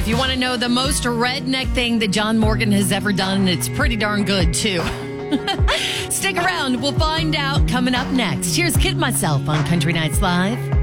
If you want to know the most redneck thing that John Morgan has ever done, it's pretty darn good, too. Stick around. We'll find out coming up next. Here's Kid Myself on Country Nights Live.